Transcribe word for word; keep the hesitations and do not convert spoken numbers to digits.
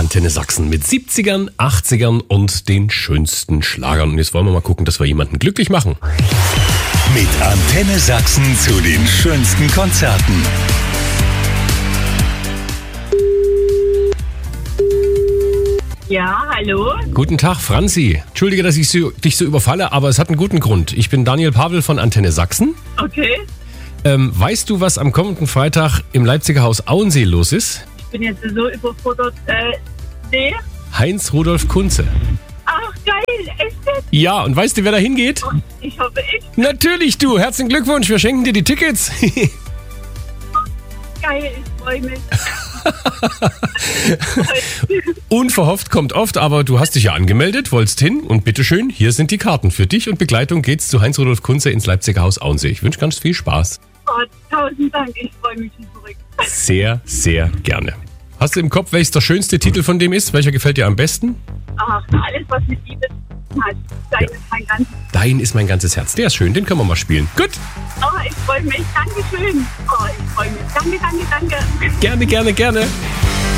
Antenne Sachsen mit siebzigern, achtzigern und den schönsten Schlagern. Und jetzt wollen wir mal gucken, dass wir jemanden glücklich machen. Mit Antenne Sachsen zu den schönsten Konzerten. Ja, hallo? Guten Tag, Franzi. Entschuldige, dass ich so, dich so überfalle, aber es hat einen guten Grund. Ich bin Daniel Pavel von Antenne Sachsen. Okay. Ähm, weißt du, was am kommenden Freitag im Leipziger Haus Auensee los ist? Ich bin jetzt so überfordert. Äh, nee. Heinz Rudolf Kunze. Ach, geil, echt jetzt? Ja, und weißt du, wer da hingeht? Ich hoffe, ich. Natürlich du. Herzlichen Glückwunsch, wir schenken dir die Tickets. Geil, ich freue mich. Unverhofft kommt oft, aber du hast dich ja angemeldet, wolltest hin und bitteschön, hier sind die Karten. Für dich und Begleitung geht's zu Heinz Rudolf Kunze ins Leipziger Haus Auensee. Ich wünsche ganz viel Spaß. Oh, tausend Dank, ich freue mich schon zurück. Sehr, sehr gerne. Hast du im Kopf, welches der schönste Titel von dem ist? Welcher gefällt dir am besten? Ach, alles, was mit Liebe zu tun hat. Dein ist mein ganzes. Dein ist mein ganzes Herz. Der ist schön, den können wir mal spielen. Gut. Oh, ich freue mich. Dankeschön. Oh, ich freue mich. Danke, danke, danke. Gerne, gerne, gerne.